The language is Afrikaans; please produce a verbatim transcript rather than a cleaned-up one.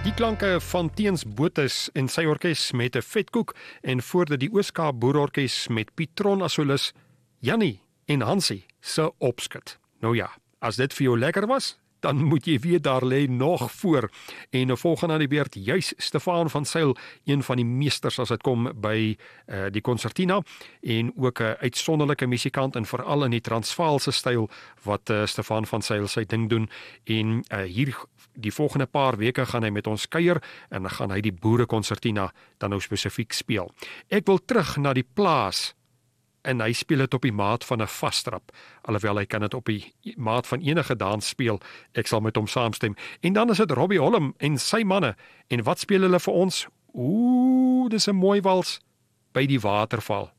Die klanke van Teens Botes en sy orkes met 'n vetkoek en voor dit die Oos-Kaap Boerorkes met Piet Tron as solis, Jannie en Hansie se opskud. Nou ja, as dit vir jou lekker was, dan moet jy weet daar lê nog voor. En volgende aan die beurt juis Stefaan van Zyl, een van die meesters as dit kom by uh, die konsertina en ook 'n uitsonderlike musikant en veral in die Transvaalse styl wat uh, Stefaan van Zyl sy ding doen. En uh, hier die volgende paar weke gaan hy met ons kuier en dan gaan hy die boerekonsertina dan nou spesifiek speel. Ek wil terug na die plaas en hy speel dit op die maat van 'n vastrap, alhoewel hy kan dit op die maat van enige dans speel. Ek sal met hom saamstem. En dan is dit Robbie Holm en sy manne. En wat speel hulle vir ons? Ooh, dis 'n mooi wals by die waterval.